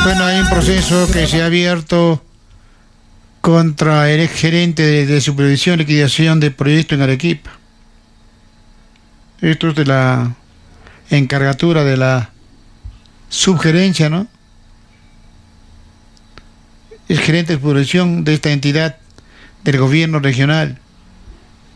Bueno, hay un proceso que se ha abierto contra el exgerente de supervisión y liquidación de proyecto en Arequipa. Esto es de la encargatura de la subgerencia, ¿no? Es gerente de supervisión de esta entidad del gobierno regional.